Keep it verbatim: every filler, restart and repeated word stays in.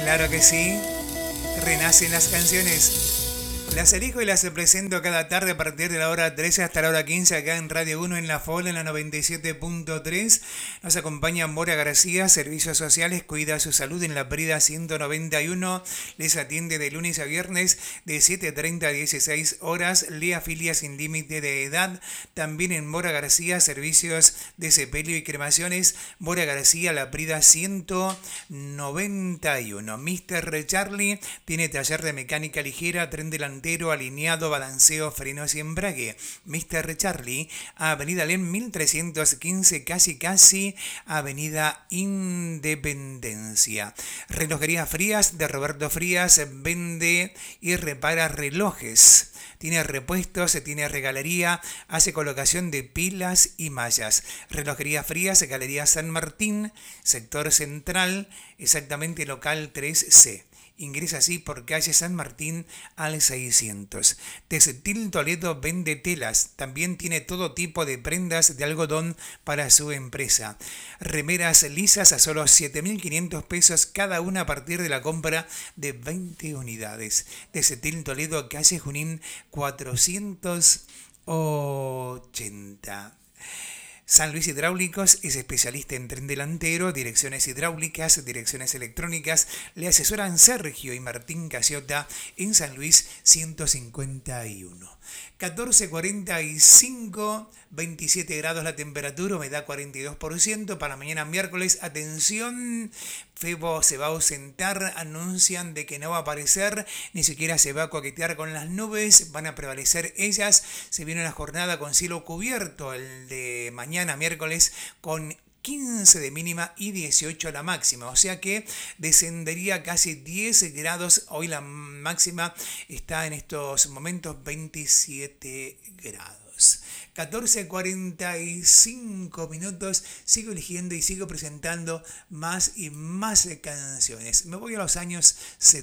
Claro que sí, renacen las canciones. Las elijo y las presento cada tarde a partir de la hora trece hasta la hora quince acá en Radio uno en La Fola en la noventa y siete punto tres. Nos acompaña Mora García, Servicios Sociales, cuida su salud en la Prida ciento noventa y uno. Les atiende de lunes a viernes de siete treinta a dieciséis horas. Le afilia sin límite de edad. También en Mora García, Servicios de sepelio y cremaciones. Mora García, la Prida ciento noventa y uno. mister Charlie tiene taller de mecánica ligera, tren delantero, alineado, balanceo, frenos y embrague. mister Charlie, Avenida Len mil trescientos quince, casi casi Avenida Independencia. Relojería Frías de Roberto Frías vende y repara relojes. Tiene repuestos, tiene regalería, hace colocación de pilas y mallas. Relojería Frías, Galería San Martín, sector central, exactamente local tres C. Ingresa así por calle San Martín al seiscientos. Textil Toledo vende telas. También tiene todo tipo de prendas de algodón para su empresa. Remeras lisas a solo siete mil quinientos pesos cada una a partir de la compra de veinte unidades. Textil Toledo, calle Junín cuatrocientos ochenta. San Luis Hidráulicos es especialista en tren delantero, direcciones hidráulicas, direcciones electrónicas. Le asesoran Sergio y Martín Casiota en San Luis ciento cincuenta y uno. catorce cuarenta y cinco, veintisiete grados la temperatura, humedad cuarenta y dos por ciento. Para mañana miércoles, atención, Febo se va a ausentar, anuncian de que no va a aparecer, ni siquiera se va a coquetear con las nubes, van a prevalecer ellas. Se viene una jornada con cielo cubierto, el de mañana miércoles, con quince de mínima y dieciocho la máxima, o sea que descendería casi diez grados. Hoy la máxima está en estos momentos veintisiete grados. catorce cuarenta y cinco minutos, sigo eligiendo y sigo presentando más y más canciones. Me voy a los años setenta.